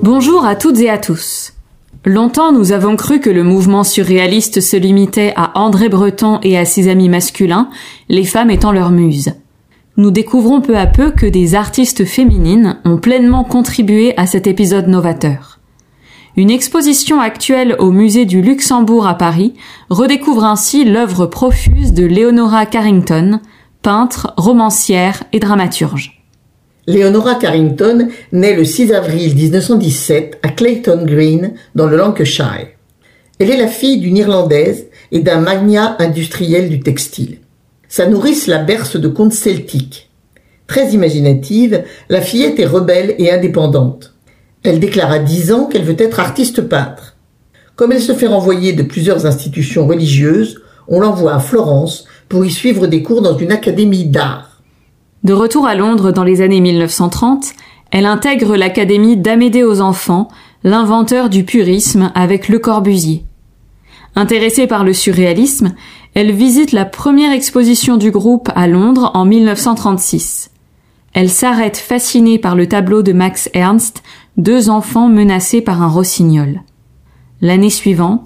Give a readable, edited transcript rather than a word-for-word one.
Bonjour à toutes et à tous. Longtemps, nous avons cru que le mouvement surréaliste se limitait à André Breton et à ses amis masculins, les femmes étant leurs muses. Nous découvrons peu à peu que des artistes féminines ont pleinement contribué à cet épisode novateur. Une exposition actuelle au musée du Luxembourg à Paris redécouvre ainsi l'œuvre profuse de Leonora Carrington, peintre, romancière et dramaturge. Leonora Carrington naît le 6 avril 1917 à Clayton Green, dans le Lancashire. Elle est la fille d'une Irlandaise et d'un magnat industriel du textile. Sa nourrice la berce de contes celtiques. Très imaginative, la fillette est rebelle et indépendante. Elle déclare à 10 ans qu'elle veut être artiste peintre. Comme elle se fait renvoyer de plusieurs institutions religieuses, on l'envoie à Florence pour y suivre des cours dans une académie d'art. De retour à Londres dans les années 1930, elle intègre l'Académie d'Amédée aux enfants, l'inventeur du purisme avec Le Corbusier. Intéressée par le surréalisme, elle visite la première exposition du groupe à Londres en 1936. Elle s'arrête fascinée par le tableau de Max Ernst, 2 enfants menacés par un rossignol. L'année suivante,